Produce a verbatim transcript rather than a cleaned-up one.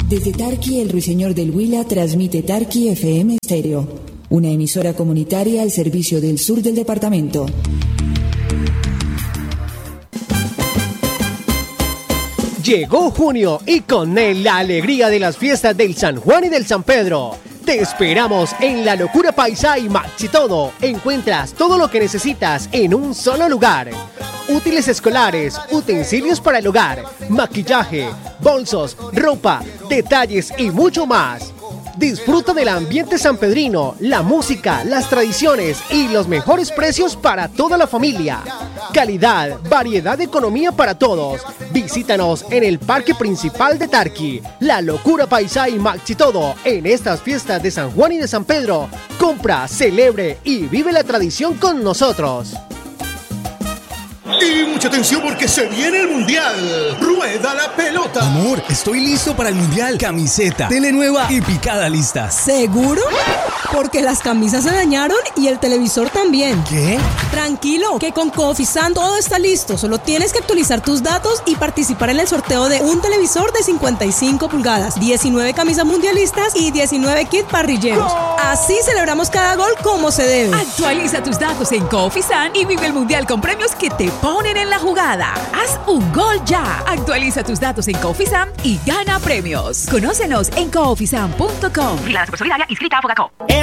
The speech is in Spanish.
Desde Tarqui, el Ruiseñor del Huila transmite Tarqui F M Stereo, una emisora comunitaria al servicio del sur del departamento. Llegó junio y con él la alegría de las fiestas del San Juan y del San Pedro. Te esperamos en La Locura Paisa y Maxi Todo. Encuentras todo lo que necesitas en un solo lugar. Útiles escolares, utensilios para el hogar, maquillaje, bolsos, ropa, detalles y mucho más. Disfruta del ambiente sanpedrino, la música, las tradiciones y los mejores precios para toda la familia. Calidad, variedad de economía para todos. Visítanos en el parque principal de Tarqui. La Locura Paisa y Maxi Todo en estas fiestas de San Juan y de San Pedro. Compra, celebre y vive la tradición con nosotros. Y mucha atención porque se viene el Mundial. Rueda la pelota. Amor, estoy listo para el Mundial. Camiseta, tele nueva y picada lista. ¿Seguro? Porque las camisas se dañaron y el televisor también. ¿Qué? Tranquilo, que con Cofisan todo está listo. Solo tienes que actualizar tus datos y participar en el sorteo de un televisor de cincuenta y cinco pulgadas, diecinueve camisas mundialistas y diecinueve kits parrilleros. Así celebramos cada gol como se debe. Actualiza tus datos en Cofisan y vive el Mundial con premios que te ponen en la jugada. Haz un gol ya. Actualiza tus datos en Cofisan y gana premios. Conócenos en cofisan punto com. La Supersolidaria inscrita a Fogacop.